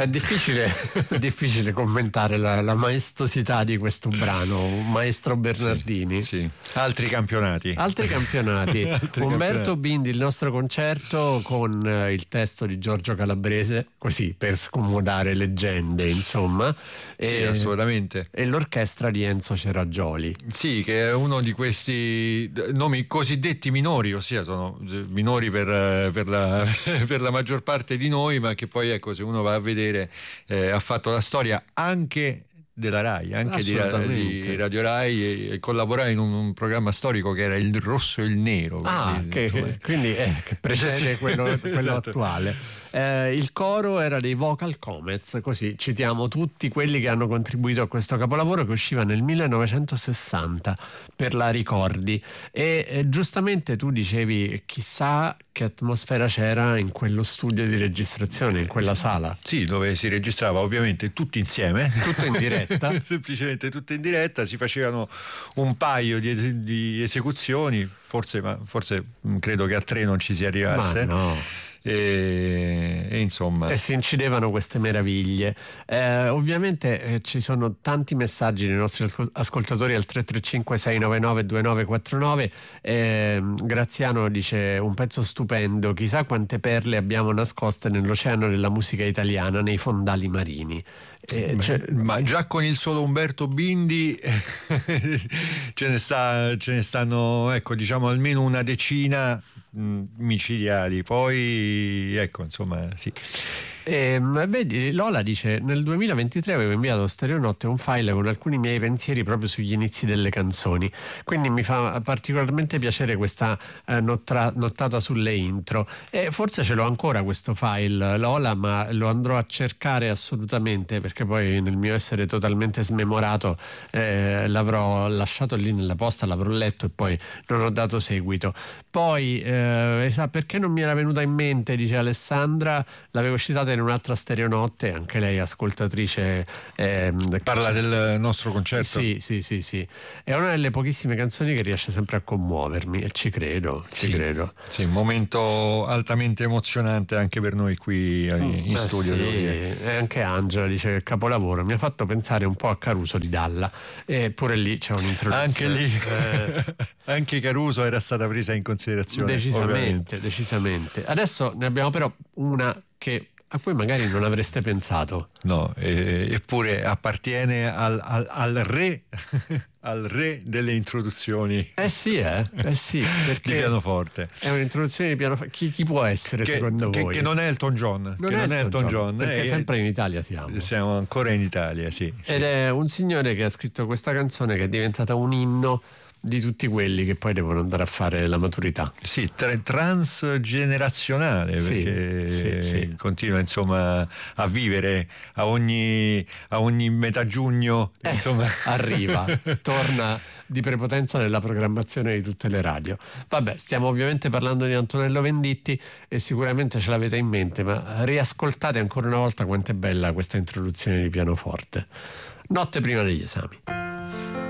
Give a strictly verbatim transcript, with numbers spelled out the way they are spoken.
È difficile, è difficile commentare la, la maestosità di questo brano, Maestro Bernardini. Sì, sì. Altri campionati. Altri campionati. Altri Umberto campionati. Bindi, il nostro concerto con eh, il testo di Giorgio Calabrese, così per scomodare leggende, insomma. Sì, e, assolutamente. E l'orchestra di Enzo Ceraggioli. Sì, che è uno di questi nomi cosiddetti minori, ossia sono minori per, per, la, per la maggior parte di noi, ma che poi, ecco, se uno va a vedere, eh, ha fatto la storia anche della Rai, anche di, di Radio Rai, e, e collaborare in un, un programma storico che era Il Rosso e il Nero. Ah, quindi, che, insomma, quindi eh, che precede quello, quello esatto. attuale. Eh, il coro era dei Vocal Comets, così citiamo tutti quelli che hanno contribuito a questo capolavoro che usciva nel millenovecentosessanta per la Ricordi. E eh, giustamente tu dicevi, chissà che atmosfera c'era in quello studio di registrazione, in quella sala. Sì, dove si registrava ovviamente tutti insieme, tutto in diretta, semplicemente tutto in diretta, si facevano un paio di, di esecuzioni, forse, ma forse credo che a tre non ci si arrivasse. Ma no. E, e insomma e si incidevano queste meraviglie. Eh, ovviamente eh, ci sono tanti messaggi dei nostri ascoltatori al tre tre cinque sei nove nove due nove quattro nove. eh, Graziano dice: un pezzo stupendo, chissà quante perle abbiamo nascoste nell'oceano della musica italiana, nei fondali marini. Eh, Beh, cioè, ma già con il solo Umberto Bindi ce ne sta, ce ne stanno, ecco, diciamo almeno una decina micidiali. Poi ecco, insomma, sì. E, vedi, Lola dice: nel duemilaventitré avevo inviato a Stereonotte un file con alcuni miei pensieri proprio sugli inizi delle canzoni, quindi mi fa particolarmente piacere questa eh, notra- nottata sulle intro, e forse ce l'ho ancora questo file, Lola, ma lo andrò a cercare assolutamente, perché poi nel mio essere totalmente smemorato eh, l'avrò lasciato lì nella posta, l'avrò letto e poi non ho dato seguito. Poi eh, sa perché non mi era venuta in mente, dice Alessandra, l'avevo citata in un'altra Stereonotte, anche lei ascoltatrice. Ehm, Parla del nostro concerto. Sì, sì, sì, sì. È una delle pochissime canzoni che riesce sempre a commuovermi, e ci credo, ci sì, credo. Sì, un momento altamente emozionante anche per noi qui in mm, studio. Sì. E anche Angela dice che capolavoro, mi ha fatto pensare un po' a Caruso di Dalla, e pure lì c'è un'introduzione. Anche lì, eh, anche Caruso era stata presa in considerazione. Decisamente, ovviamente. decisamente. Adesso ne abbiamo però una che a cui magari non avreste pensato. No, eh, eppure appartiene al, al, al re al re delle introduzioni. Eh sì, eh, eh sì, perché di pianoforte. È un'introduzione di pianoforte. Chi, chi può essere che, secondo che, voi? Che non è Elton John. Non che è non è Elton John, perché è, sempre in Italia siamo. Siamo ancora in Italia, sì. sì. Ed è un signore che ha scritto questa canzone che è diventata un inno di tutti quelli che poi devono andare a fare la maturità. Sì, tra- transgenerazionale, sì, perché sì, sì. continua insomma a vivere a ogni, a ogni metà giugno, eh, insomma. Arriva, torna di prepotenza nella programmazione di tutte le radio. Vabbè, stiamo ovviamente parlando di Antonello Venditti e sicuramente ce l'avete in mente, ma riascoltate ancora una volta quanto è bella questa introduzione di pianoforte. Notte prima degli esami.